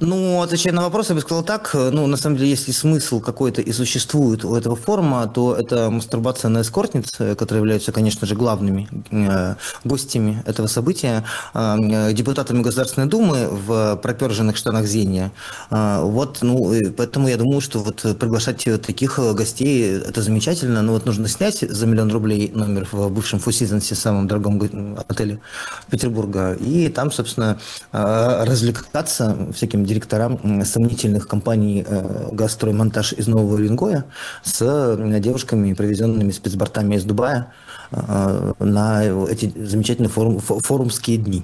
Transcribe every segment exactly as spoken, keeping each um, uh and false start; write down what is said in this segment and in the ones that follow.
Ну, отвечая на вопрос, я бы сказал так. Ну, на самом деле, если смысл какой-то и существует у этого форума, то это мастурбация на эскортниц, которые являются, конечно же, главными э, гостями этого события, э, депутатами Государственной Думы в проперженных штанах зенья. Э, вот, ну, поэтому я думаю, что вот приглашать таких гостей, это замечательно, но вот нужно снять за миллион рублей номер в бывшем Four Seasons, самом дорогом отеле Петербурга, и там, собственно, э, развлекаться всяким директорам сомнительных компаний «Газстроймонтаж» из Нового Уренгоя с девушками, привезенными спецбортами из Дубая на эти замечательные форум, форумские дни.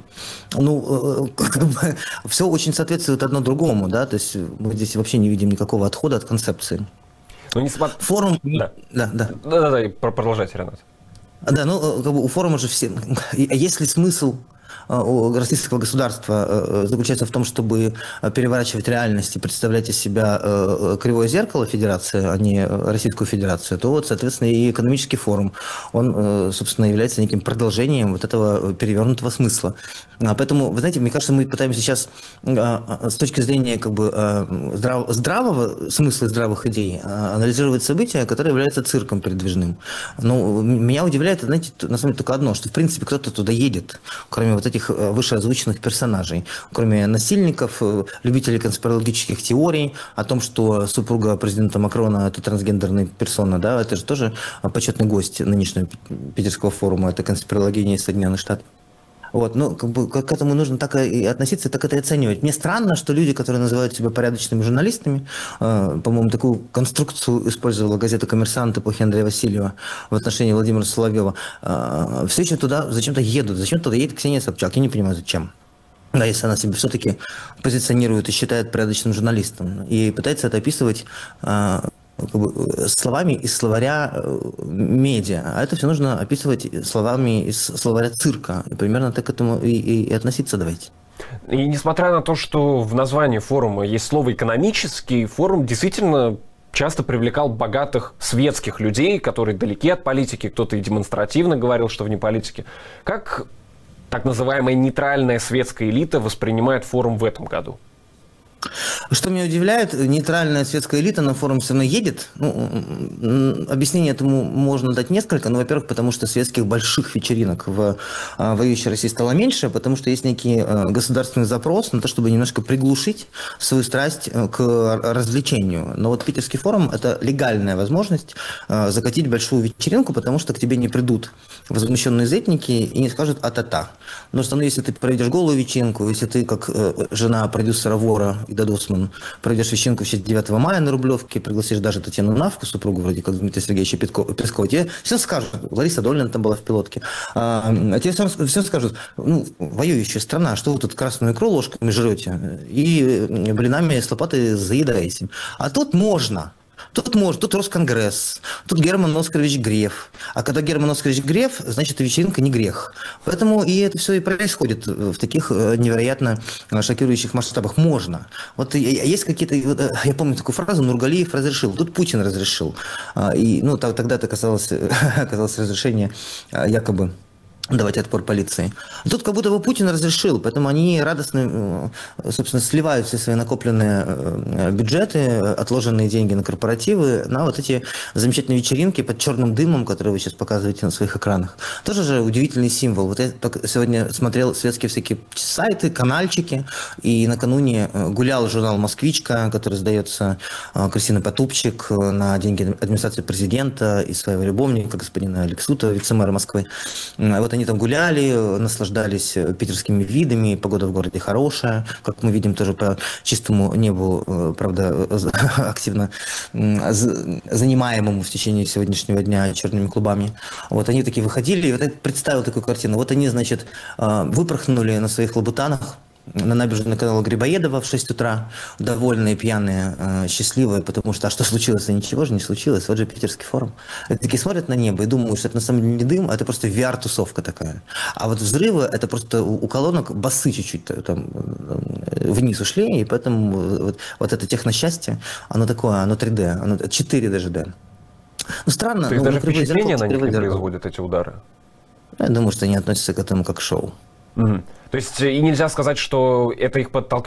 Ну, как бы, все очень соответствует одно другому, да, то есть мы здесь вообще не видим никакого отхода от концепции. Ну, не смотри... Форум... Да. Да, да. Да-да-да, продолжайте, Ренат. Да, ну, как бы у форума же все... Есть ли смысл у российского государства заключается в том, чтобы переворачивать реальность и представлять из себя кривое зеркало Федерации, а не Российскую Федерацию, то вот, соответственно, и экономический форум, он, собственно, является неким продолжением вот этого перевернутого смысла. Поэтому, вы знаете, мне кажется, мы пытаемся сейчас с точки зрения как бы здрав... здравого смысла и здравых идей анализировать события, которые являются цирком передвижным. Ну, меня удивляет, знаете, на самом деле только одно, что, в принципе, кто-то туда едет, кроме вот этих вышеозвученных персонажей, кроме насильников, любителей конспирологических теорий о том, что супруга президента Макрона – это трансгендерная персона, да, это же тоже почетный гость нынешнего питерского форума, это конспирология из Соединенных Штатов. Вот, ну, как бы к этому нужно так и относиться, так это и оценивать. Мне странно, что люди, которые называют себя порядочными журналистами, э, по-моему, такую конструкцию использовала газета «Коммерсант» эпохи Андрея Васильева в отношении Владимира Соловьева, э, все еще туда зачем-то едут. Зачем туда едет Ксения Собчак? Я не понимаю, зачем. Да, если она себя все-таки позиционирует и считает порядочным журналистом, и пытается это описывать э, как бы, словами из словаря медиа, а это все нужно описывать словами из словаря цирка. И примерно так к этому и, и, и относиться давайте. И несмотря на то, что в названии форума есть слово «экономический», форум действительно часто привлекал богатых светских людей, которые далеки от политики, кто-то и демонстративно говорил, что вне политики. Как так называемая нейтральная светская элита воспринимает форум в этом году? Что меня удивляет, нейтральная светская элита на форум все равно едет. Ну, объяснение этому можно дать несколько. Ну, во-первых, потому что светских больших вечеринок в а, воюющей России стало меньше, потому что есть некий а, государственный запрос на то, чтобы немножко приглушить свою страсть к развлечению. Но вот питерский форум – это легальная возможность а, закатить большую вечеринку, потому что к тебе не придут возмущенные зетники и не скажут «а-та-та». Потому что, ну, если ты проведешь голую вечеринку, если ты, как э, жена продюсера вора Ида Досман, проведешь вечеринку в честь девятого мая на Рублевке, пригласишь даже Татьяну Навку, супругу вроде как Дмитрия Сергеевича Пескова, тебе все скажут. Лариса Долина там была в пилотке. А, а тебе все, все скажут, ну, воюющая страна, что вы тут красную икру ложками жрете и блинами с лопатой заедаете. А тут можно. Тут может, тут Росконгресс, тут Герман Оскарович Греф. А когда Герман Оскарович Греф, значит, вечеринка не грех. Поэтому и это все и происходит в таких невероятно шокирующих масштабах. Можно. Вот есть какие-то... Я помню такую фразу, Нургалиев разрешил. Тут Путин разрешил. И, ну, тогда это касалось, касалось разрешения якобы давать отпор полиции. Тут как будто бы Путин разрешил, поэтому они радостно, собственно, сливают все свои накопленные бюджеты, отложенные деньги на корпоративы, на вот эти замечательные вечеринки под черным дымом, которые вы сейчас показываете на своих экранах. Тоже же удивительный символ. Вот я сегодня смотрел светские всякие сайты, канальчики, и накануне гулял журнал «Москвичка», который сдается Кристиной Потупчик на деньги администрации президента и своего любовника, господина Алексута, вице-мэра Москвы. Вот они там гуляли, наслаждались питерскими видами, погода в городе хорошая, как мы видим тоже по чистому небу, правда, активно занимаемому в течение сегодняшнего дня черными клубами. Вот они такие выходили, и вот я представил такую картину. Вот они, значит, выпорхнули на своих лабутанах на набережной канала Грибоедова в шесть утра, довольные, пьяные, э, счастливые, потому что, а что случилось? А ничего же не случилось. Вот же питерский форум. И такие смотрят на небо и думают, что это на самом деле не дым, а это просто ви ар-тусовка такая. А вот взрывы, это просто у, у колонок басы чуть-чуть там вниз ушли, и поэтому вот, вот это техносчастье, оно такое, оно три дэ, оно четыре даже дэ. Ну, странно. То есть ну, даже впечатление на них не зеркало. производят эти удары? Я думаю, что они относятся к этому как к шоу. Угу. То есть и нельзя сказать, что это их подтолкнуло